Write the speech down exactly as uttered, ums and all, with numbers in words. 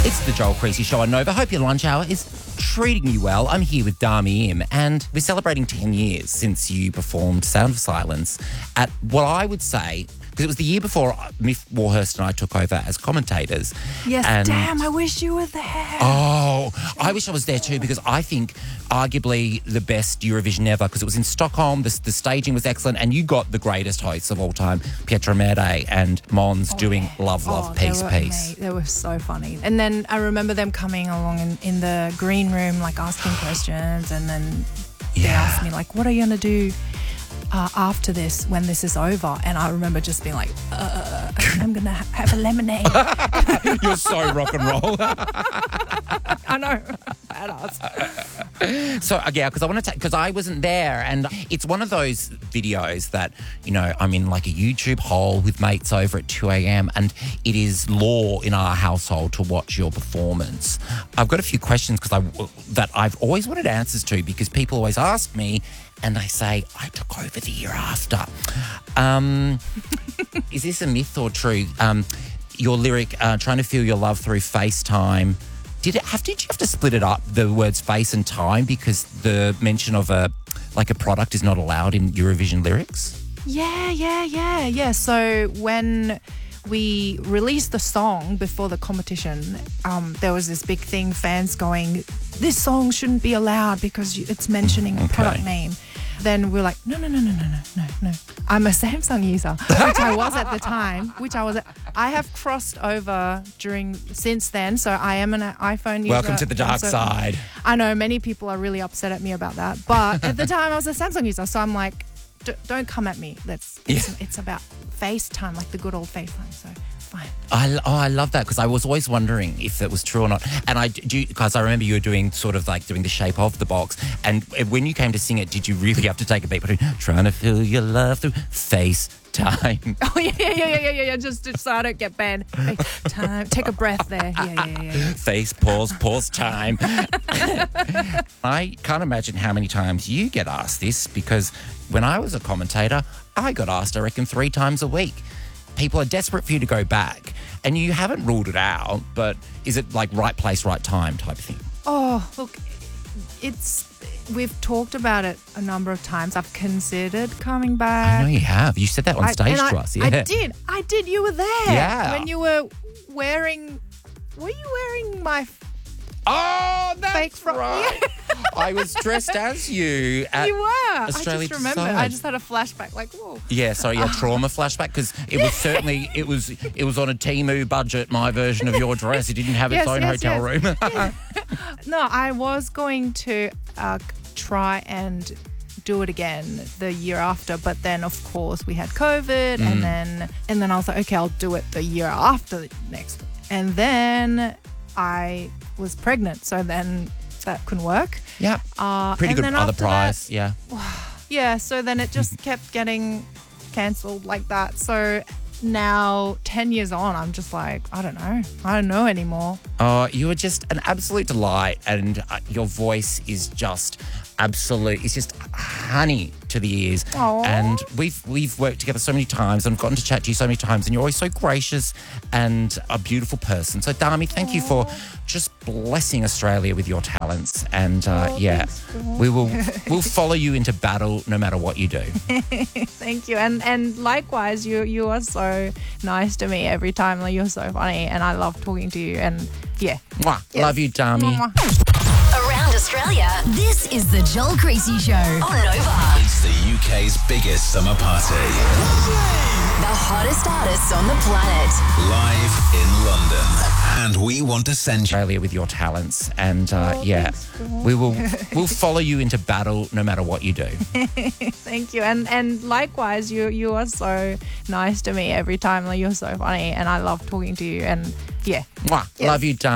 It's the Joel Creasy Show on Nova. Hope your lunch hour is treating you well. I'm here with Dami Im, and we're celebrating ten years since you performed Sound of Silence at what I would say, because it was the year before Miff Warhurst and I took over as commentators. Yes, and damn, I wish you were there. Oh, I wish I was there too, because I think arguably the best Eurovision ever, because it was in Stockholm, the, the staging was excellent, and you got the greatest hosts of all time, Pietro Mede and Mons, Oh, doing yeah. Love, Love, Oh, Peace, they were Peace. ama- They were so funny. And then I remember them coming along in, in the green room, like asking questions, and then they Yeah. asked me, like, what are you going to do uh, after this, when this is over? And I remember just being like, uh, I'm going to ha- have a lemonade. You're so rock and roll. I know. Badass. So, uh, yeah, because I want to take, because I wasn't there, and it's one of those videos that, you know, I'm in like a YouTube hole with mates over at two a.m. and it is law in our household to watch your performance. I've got a few questions because I that I've always wanted answers to, because people always ask me, and I say, I took over the year after. Um, is this a myth or true? Um, your lyric, uh, trying to feel your love through FaceTime. Did it have? Did you have to split it up, the words face and time, because the mention of a like a product is not allowed in Eurovision lyrics? Yeah, yeah, yeah, yeah. So when we released the song before the competition, um, there was this big thing, fans going, this song shouldn't be allowed because it's mentioning a Okay. product name. Then we're like, no, no, no, no, no, no, no, no. I'm a Samsung user, which I was at the time, which I was, I have crossed over during, since then. So I am an iPhone user. Welcome to the dark So side. I know many people are really upset at me about that. But at the time I was a Samsung user. So I'm like, D- don't come at me. That's it's, Yeah. it's about FaceTime, like the good old FaceTime. So fine. I, oh, I love that, because I was always wondering if that was true or not. And I do, because I remember you were doing sort of like doing the shape of the box. And when you came to sing it, did you really have to take a beat between trying to feel your love through FaceTime? Oh yeah, yeah, yeah, yeah, yeah, yeah. Just, just so I don't get banned. FaceTime. Take a breath there. Yeah, yeah, yeah. yeah. Face, pause, pause time. I can't imagine how many times you get asked this, because when I was a commentator, I got asked, I reckon, three times a week. People are desperate for you to go back, and you haven't ruled it out, but is it like right place, right time type thing? Oh, look, it's we've talked about it a number of times. I've considered coming back. I know you have. You said that on I- stage and to I, us. Yeah. I did. I did. You were there. Yeah. When you were wearing, were you wearing my Oh, that's fake fro- right. I was dressed as you at You were. Australia I just remember. Decide. I just had a flashback. Like, whoa. Yeah, sorry, yeah, trauma flashback, because it was certainly it was it was on a Temu budget. My version of your dress, it didn't have its Yes, own yes, hotel yes. room. No, I was going to uh, try and do it again the year after, but then of course we had COVID, Mm. and then and then I was like, okay, I'll do it the year after the next, and then I was pregnant, so then that couldn't work. Yeah, Uh, pretty and good then other after prize. Yeah, that- yeah, so then it just kept getting cancelled like that. So now, ten years on, I'm just like, I don't know. I don't know anymore. oh, you were just an absolute delight, and uh, your voice is just absolute. It's just honey to the ears. Aw. And we've we've worked together so many times, and I've gotten to chat to you so many times, and you're always so gracious and a beautiful person. So, Dami, thank you for just blessing Australia with your talents. And uh, Oh, yeah, thanks, girl. we will we'll follow you into battle no matter what you do. Thank you, and and likewise, you you are so nice to me every time. Like, you're so funny, and I love talking to you. And yeah, Mwah. Yes. Love you, Dami. Mwah. Around Australia, this is the Joel Creasy Show on Nova. It's the U K's biggest summer party. The hottest artists on the planet. Live in London. And we want to send you. Australia with your talents, and uh, Oh, yeah, thanks, girl. we will we'll follow you into battle no matter what you do. Thank you, and and likewise, you you are so nice to me every time. Like, you're so funny, and I love talking to you. And yeah. Mwah. Yes. Love you, Dami.